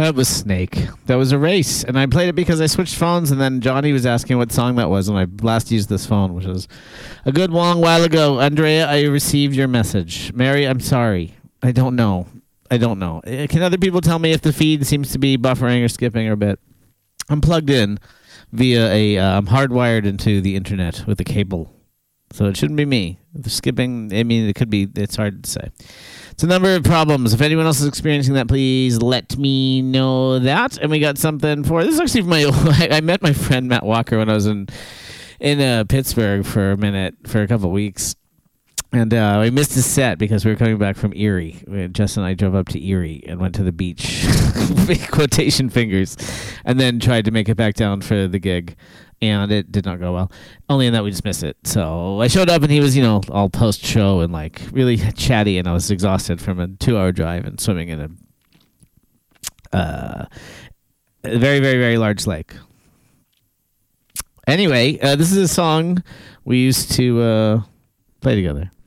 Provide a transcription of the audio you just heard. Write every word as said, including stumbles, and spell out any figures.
That was Snake. That was Erase. And I played it because I switched phones, and then Johnny was asking what song that was when I last used this phone, which was a good long while ago. Andrea, I received your message. Mary, I'm sorry. I don't know. I don't know. Can other people tell me if the feed seems to be buffering or skipping or a bit? I'm plugged in via a... Uh, I'm hardwired into the internet with a cable. So it shouldn't be me. The skipping, I mean, it could be... It's hard to say. It's a number of problems. If anyone else is experiencing that, please let me know that. And we got something for... This is actually from my... I met my friend Matt Walker when I was in in uh, Pittsburgh for a minute, for a couple of weeks. And uh, we missed his set because we were coming back from Erie. Justin and I drove up to Erie and went to the beach, big quotation fingers, and then tried to make it back down for the gig. And it did not go well. Only in that we just missed it. So I showed up and he was, you know, all post-show and like really chatty, and I was exhausted from a two-hour drive and swimming in a, uh, a very, very, very large lake. Anyway, uh, this is a song we used to uh, play together.